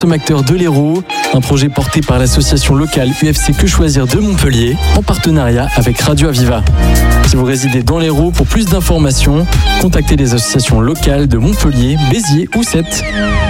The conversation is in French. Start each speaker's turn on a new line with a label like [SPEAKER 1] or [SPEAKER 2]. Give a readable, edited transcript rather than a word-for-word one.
[SPEAKER 1] consommateur de l'Hérault, un projet porté par l'association locale UFC Que Choisir de Montpellier en partenariat avec Radio Aviva. Si vous résidez dans l'Hérault, pour plus d'informations, contactez les associations locales de Montpellier, Béziers ou Sète.